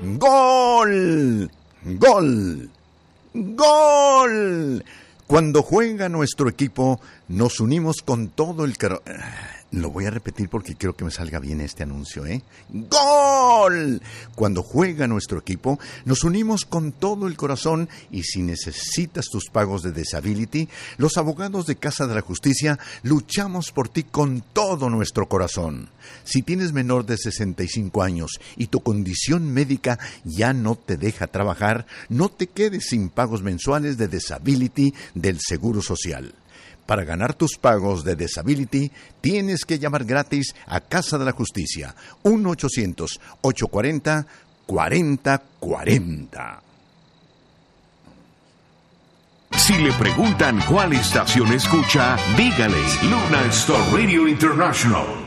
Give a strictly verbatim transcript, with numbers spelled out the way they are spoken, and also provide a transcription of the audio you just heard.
¡Gol! ¡Gol! ¡Gol! Cuando juega nuestro equipo, nos unimos con todo el caro... Lo voy a repetir porque quiero que me salga bien este anuncio, ¿eh? ¡Gol! Cuando juega nuestro equipo, nos unimos con todo el corazón y si necesitas tus pagos de disability, los abogados de Casa de la Justicia luchamos por ti con todo nuestro corazón. Si tienes menor de sesenta y cinco años y tu condición médica ya no te deja trabajar, no te quedes sin pagos mensuales de disability del Seguro Social. Para ganar tus pagos de disability, tienes que llamar gratis a Casa de la Justicia, uno ochocientos, ochocientos cuarenta, cuarenta cuarenta. Si le preguntan cuál estación escucha, dígale Luna Star Radio International.